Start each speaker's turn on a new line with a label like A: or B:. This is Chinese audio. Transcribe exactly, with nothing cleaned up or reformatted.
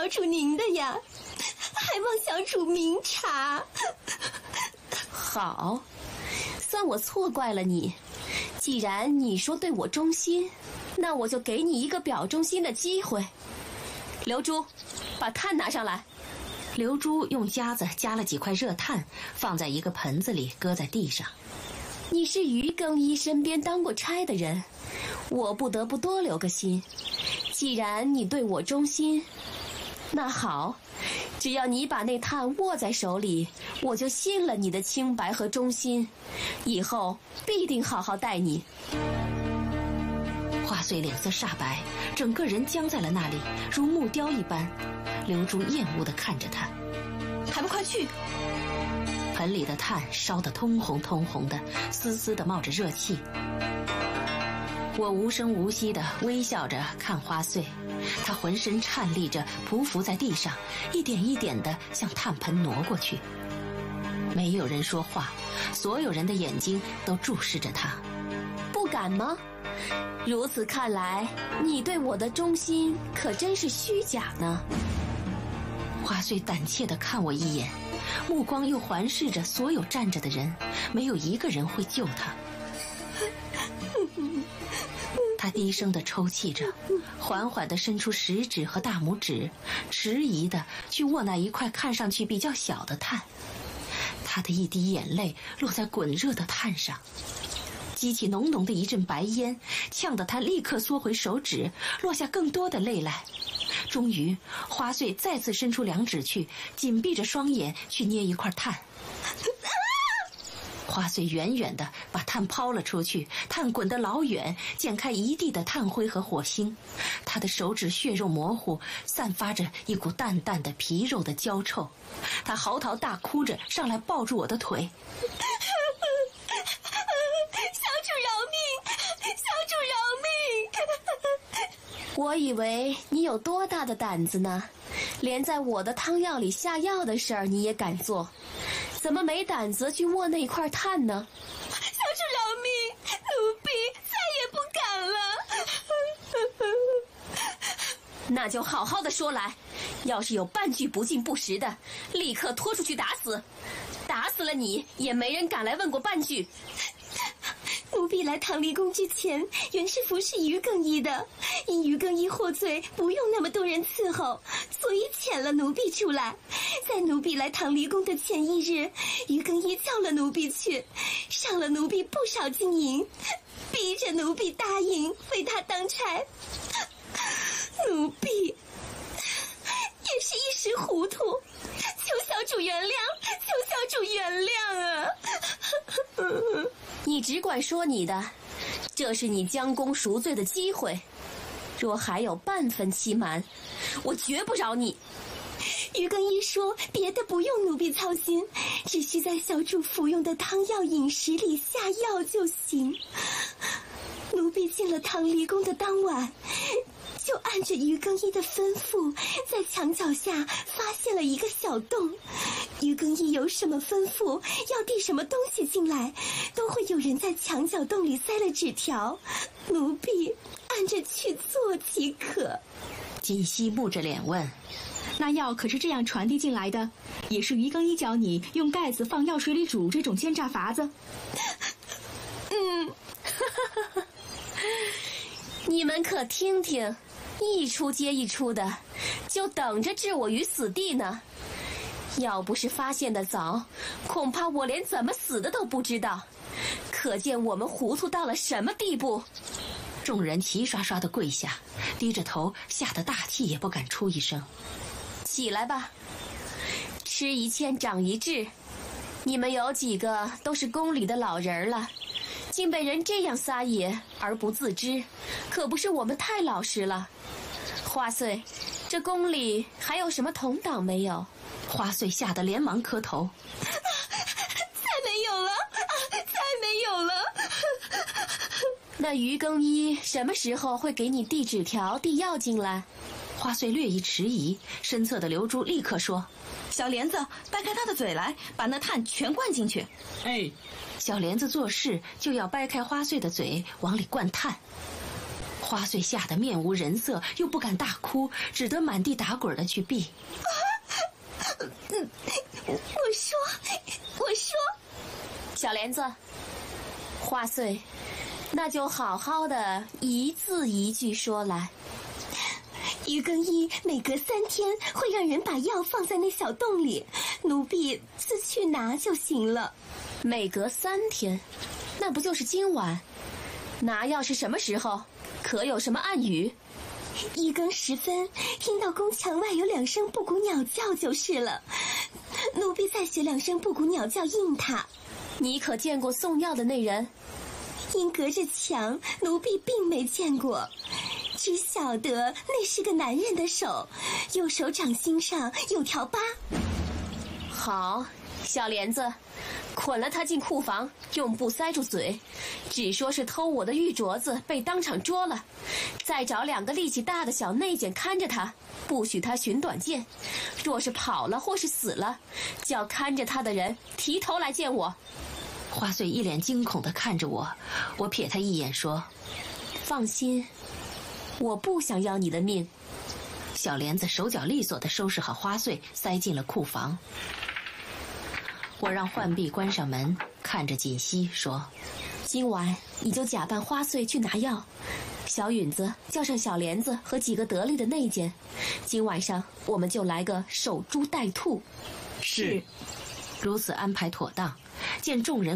A: 小主您的呀，还望小主明察。
B: 好，算我错怪了你。既然你说对我忠心，那我就给你一个表忠心的机会。刘珠，把炭拿上来。
C: 刘珠用夹子夹了几块热炭，放在一个盆子里，搁在地上。
B: 你是于更衣身边当过差的人，我不得不多留个心。既然你对我忠心，那好，只要你把那炭握在手里，我就信了你的清白和忠心，以后必定好好待你。
C: 花穗脸色煞白，整个人僵在了那里，如木雕一般。刘珠厌恶地看着他，
D: 还不快去！
C: 盆里的炭烧得通红通红的，丝丝地冒着热气。我无声无息地微笑着看花穗，她浑身颤栗着匍匐在地上，一点一点地向炭盆挪过去。没有人说话，所有人的眼睛都注视着她。
B: 不敢吗？如此看来，你对我的忠心可真是虚假呢。
C: 花穗胆怯地看我一眼，目光又环视着所有站着的人，没有一个人会救他。他低声地抽泣着，缓缓地伸出食指和大拇指，迟疑地去握那一块看上去比较小的炭。他的一滴眼泪落在滚热的炭上，激起浓浓的一阵白烟，呛得他立刻缩回手指，落下更多的泪来。终于，花穗再次伸出两指去，紧闭着双眼去捏一块炭。花穗远远地把炭抛了出去，炭滚得老远，溅开一地的炭灰和火星。他的手指血肉模糊，散发着一股淡淡的皮肉的焦臭。他嚎啕大哭着上来抱住我的腿。
A: 小主饶命！小主饶命！
B: 我以为你有多大的胆子呢？连在我的汤药里下药的事儿你也敢做，怎么没胆子去握那块炭呢？
A: 小主饶命！奴婢再也不敢了。
B: 那就好好的说来，要是有半句不敬不实的，立刻拖出去打死。打死了你，也没人敢来问过半句。
A: 奴婢来唐离宫之前，原是服侍于更衣的，因于更衣获罪，不用那么多人伺候，所以遣了奴婢出来。在奴婢来唐离宫的前一日，于更衣叫了奴婢去，赏了奴婢不少金银，逼着奴婢答应为他当差。奴婢也是一时糊涂，求小主原谅，求小主原谅啊！
B: 你只管说你的，这是你将功赎罪的机会。若还有半分欺瞒，我绝不饶你。
A: 于更衣说，别的不用奴婢操心，只需在小主服用的汤药饮食里下药就行。奴婢进了唐离宫的当晚，就按着于更衣的吩咐，在墙角下发现了一个小洞。于更衣有什么吩咐，要递什么东西进来，都会有人在墙角洞里塞了纸条，奴婢按着去做即可。
C: 锦溪木着脸问：
D: 那药可是这样传递进来的？也是于更衣教你用盖子放药水里煮这种奸诈法子？
A: 嗯，
B: 你们可听听，一出接一出的，就等着置我于死地呢。要不是发现的早，恐怕我连怎么死的都不知道。可见我们糊涂到了什么地步。
C: 众人齐刷刷地跪下，低着头，吓得大气也不敢出一声。
B: 起来吧，吃一堑长一智。你们有几个都是宫里的老人了，竟被人这样撒野而不自知，可不是我们太老实了。花穗，这宫里还有什么同党没有？
C: 花穗吓得连忙磕头。
A: 再没有了，再没有了。
B: 那于更衣什么时候会给你递纸条递药进来？
C: 花穗略一迟疑，身侧的刘珠立刻说：
D: 小莲子，掰开他的嘴来，把那炭全灌进去。
E: 哎，
C: 小莲子做事就要掰开花穗的嘴往里灌炭。 花穗吓得面无人色，又不敢大哭，只得满地打滚的去避。
A: 我说，我说，
B: 小莲子，花穗，那就好好的一字一句说来。
A: 于更一每隔三天会让人把药放在那小洞里，奴婢自去拿就行了。
B: 每隔三天，那不就是今晚？拿药是什么时候？可有什么暗语？
A: 一更时分，听到宫墙外有两声布谷鸟叫就是了。奴婢再学两声布谷鸟叫应他。
B: 你可见过送药的那人？
A: 因隔着墙，奴婢并没见过，只晓得那是个男人的手，右手掌心上有条疤。
B: 好，小莲子，捆了他进库房，用布塞住嘴，只说是偷我的玉镯子被当场捉了，再找两个力气大的小内监看着他，不许他寻短见。若是跑了或是死了，叫看着他的人提头来见我。
C: 花穗一脸惊恐地看着我，我瞥他一眼说：
B: 放心，我不想要你的命。
C: 小莲子手脚利索地收拾好花穗，塞进了库房。我让浣碧关上门，看着锦溪说：
B: 今晚你就假扮花穗去拿药，小允子叫上小莲子和几个得力的内监，今晚上我们就来个守株待兔。
E: 是。
C: 如此安排妥当，见众人